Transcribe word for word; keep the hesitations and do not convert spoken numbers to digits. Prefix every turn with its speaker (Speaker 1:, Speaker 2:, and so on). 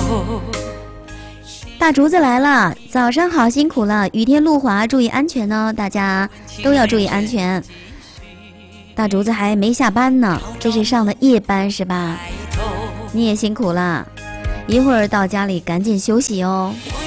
Speaker 1: 大竹子来了，早上好，辛苦了，雨天路滑，注意安全哦，大家都要注意安全。大竹子还没下班呢，这是上了夜班是吧？你也辛苦了，一会儿到家里赶紧休息哦。